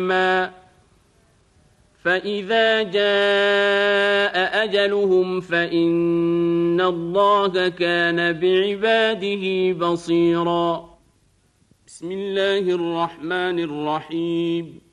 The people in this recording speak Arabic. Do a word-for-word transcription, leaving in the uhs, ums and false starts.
فإذا جاء أجلهم فإن الله كان بعباده بصيرا. بسم الله الرحمن الرحيم.